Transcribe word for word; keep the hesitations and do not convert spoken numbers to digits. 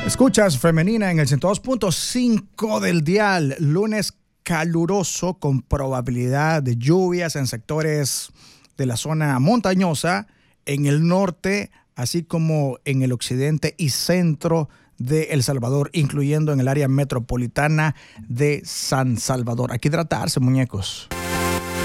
Escuchas Femenina en el ciento dos punto cinco del dial. Lunes caluroso con probabilidad de lluvias en sectores de la zona montañosa, en el norte, así como en el occidente y centro de El Salvador, incluyendo en el área metropolitana de San Salvador. Hay que hidratarse, muñecos.